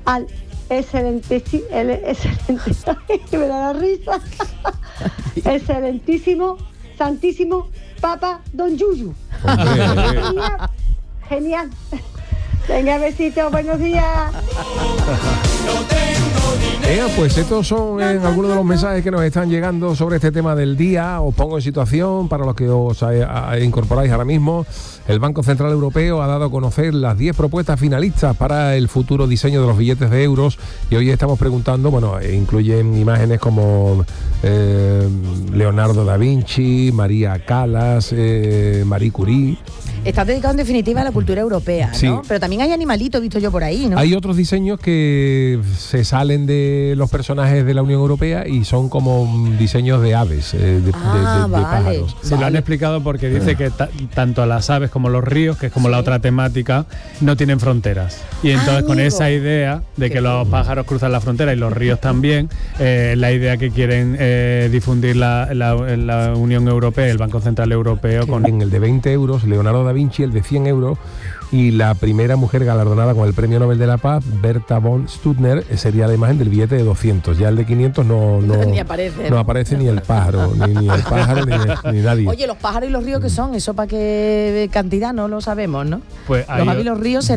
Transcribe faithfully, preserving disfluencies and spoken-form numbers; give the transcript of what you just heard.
al excelentísimo, el excelentísimo, que me da la risa, excelentísimo, santísimo Papa Don Yuyu. Genial, genial. Venga, besitos, buenos días. Eh, pues estos son eh, algunos de los mensajes que nos están llegando sobre este tema del día. Os pongo en situación para los que os a, a, incorporáis ahora mismo. El Banco Central Europeo ha dado a conocer las diez propuestas finalistas para el futuro diseño de los billetes de euros y hoy estamos preguntando, bueno, eh, incluyen imágenes como eh, Leonardo da Vinci, María Callas, eh, Marie Curie. Está dedicado en definitiva a la cultura europea, ¿no? Sí. Pero también hay animalitos, visto yo por ahí, ¿no? Hay otros diseños que se salen de los personajes de la Unión Europea y son como diseños de aves, eh, de, ah, de, de, de vale. pájaros. Sí, vale. Lo han explicado porque dice que ta- tanto las aves como los ríos, que es como sí. la otra temática, no tienen fronteras. Y entonces ah, con esa idea de que Qué los bien. pájaros cruzan la frontera y los ríos también, eh, la idea que quieren eh, difundir la, la, la Unión Europea, el Banco Central Europeo. Sí. Con En el de veinte euros, Leonardo da Vinci, el de cien euros, y la primera mujer galardonada con el Premio Nobel de la Paz, Berta von Stuttner, sería la imagen del billete de doscientos. Ya el de quinientos no, no, ni aparece, no aparece ni el pájaro, ni, ni el pájaro, ni, ni nadie. Oye, los pájaros y los ríos, ¿qué son? ¿Eso para qué cantidad? No lo sabemos, ¿no? Pues los aves y los ríos serán